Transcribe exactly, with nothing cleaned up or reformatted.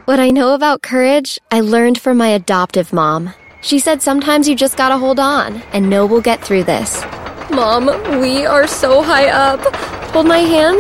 What I know about courage, I learned from my adoptive mom. She said sometimes you just gotta hold on and know we'll get through this. Mom, we are so high up. Hold my hand.